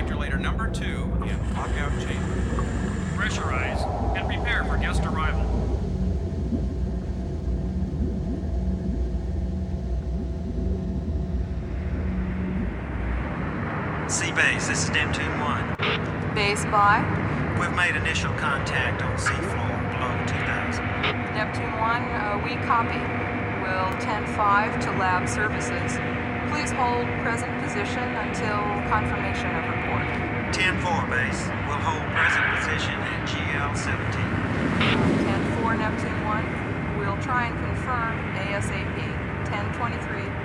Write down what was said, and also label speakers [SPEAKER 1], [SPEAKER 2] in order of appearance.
[SPEAKER 1] Calculator number 2 in lockout chamber.
[SPEAKER 2] Pressurize and prepare for guest arrival.
[SPEAKER 3] Seabase, this is Neptune 1.
[SPEAKER 4] Base by
[SPEAKER 3] We've made initial contact on seafloor below 2000.
[SPEAKER 4] Neptune 1, we copy. Will 10-5 to lab services. Please hold present position until confirmation of report.
[SPEAKER 3] 10-4 base. We'll hold present position at GL-17.
[SPEAKER 4] 10-4 Neptune 1, we'll try and confirm ASAP. 10-23.